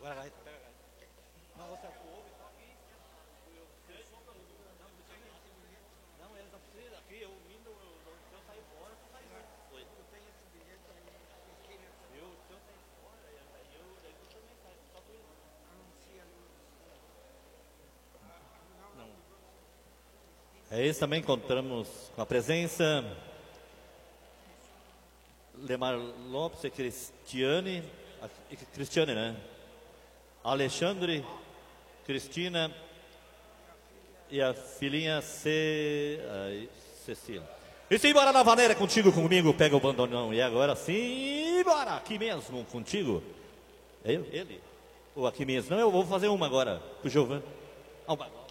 É isso, também contamos com a presença Lemar Lopes e Cristiane, né? Alexandre, Cristina e a filhinha Cecília. E simbora na vaneira contigo, comigo, pega o bandonão. E agora sim, bora, aqui mesmo, contigo. Ele? Ou aqui mesmo? Não, eu vou fazer uma agora, pro Giovanni.